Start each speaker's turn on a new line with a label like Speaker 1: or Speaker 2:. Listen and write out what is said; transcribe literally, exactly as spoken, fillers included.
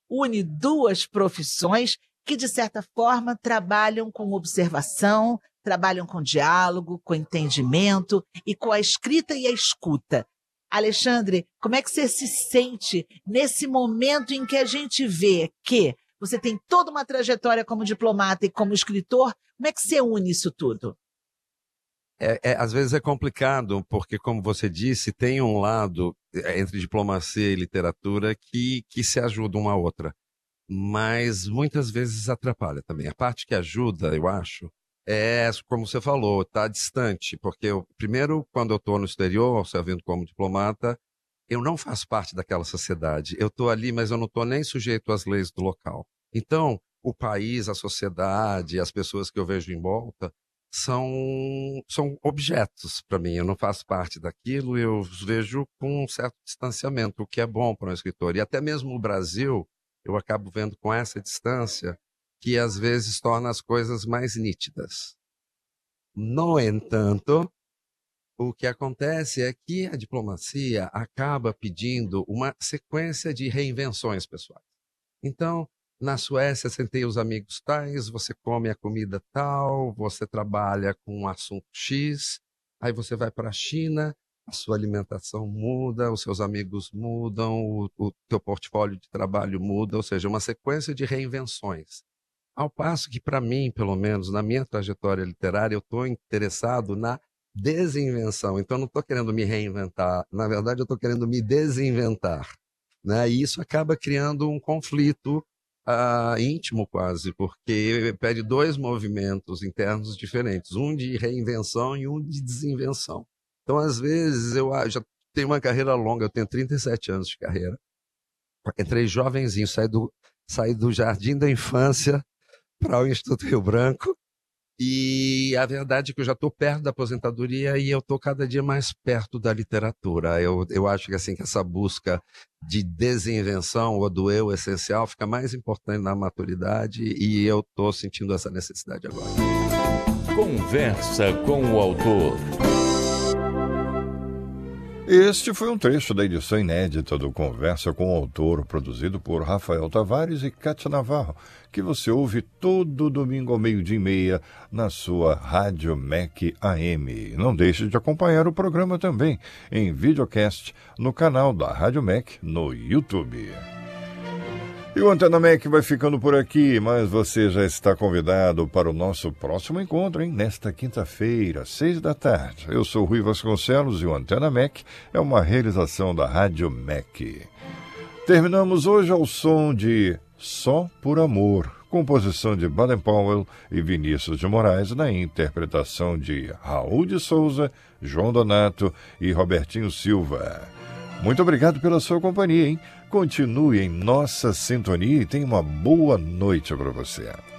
Speaker 1: une duas profissões que, de certa forma, trabalham com observação, trabalham com diálogo, com entendimento e com a escrita e a escuta. Alexandre, como é que você se sente nesse momento em que a gente vê que você tem toda uma trajetória como diplomata e como escritor? Como é que você une isso tudo?
Speaker 2: É, é, às vezes é complicado, porque, como você disse, tem um lado entre diplomacia e literatura que, que se ajuda uma a outra, mas muitas vezes atrapalha também. A parte que ajuda, eu acho, é, como você falou, está distante, porque, eu, primeiro, quando eu estou no exterior, servindo como diplomata, eu não faço parte daquela sociedade. Eu estou ali, mas eu não estou nem sujeito às leis do local. Então, o país, a sociedade, as pessoas que eu vejo em volta, são, são objetos para mim. Eu não faço parte daquilo, eu os vejo com um certo distanciamento, o que é bom para um escritor. E até mesmo o Brasil, eu acabo vendo com essa distância, que às vezes torna as coisas mais nítidas. No entanto, o que acontece é que a diplomacia acaba pedindo uma sequência de reinvenções pessoais. Então, na Suécia, você tem os amigos tais, você come a comida tal, você trabalha com um assunto X, aí você vai para a China, a sua alimentação muda, os seus amigos mudam, o, o teu portfólio de trabalho muda, ou seja, uma sequência de reinvenções. Ao passo que, para mim, pelo menos, na minha trajetória literária, eu estou interessado na desinvenção. Então, eu não estou querendo me reinventar. Na verdade, eu estou querendo me desinventar. Né? E isso acaba criando um conflito uh, íntimo quase, porque pede dois movimentos internos diferentes. Um de reinvenção e um de desinvenção. Então, às vezes, eu já tenho uma carreira longa. Eu tenho trinta e sete anos de carreira. Entrei jovenzinho, saí do, saí do jardim da infância para o Instituto Rio Branco, e a verdade é que eu já estou perto da aposentadoria e eu estou cada dia mais perto da literatura. Eu, eu acho que, assim, que essa busca de desinvenção ou do eu essencial fica mais importante na maturidade, e eu estou sentindo essa necessidade agora.
Speaker 3: Conversa com o autor.
Speaker 4: Este foi um trecho da edição inédita do Conversa com o Autor, produzido por Rafael Tavares e Kátia Navarro, que você ouve todo domingo ao meio-dia e meia na sua Rádio M E C A M. Não deixe de acompanhar o programa também em videocast no canal da Rádio M E C no YouTube. E o Antena M E C vai ficando por aqui, mas você já está convidado para o nosso próximo encontro, hein? Nesta quinta-feira, seis da tarde. Eu sou Rui Vasconcelos e o Antena M E C é uma realização da Rádio M E C. Terminamos hoje ao som de Só por Amor, composição de Baden Powell e Vinícius de Moraes, na interpretação de Raul de Souza, João Donato e Robertinho Silva. Muito obrigado pela sua companhia, hein? Continue em nossa sintonia e tenha uma boa noite para você.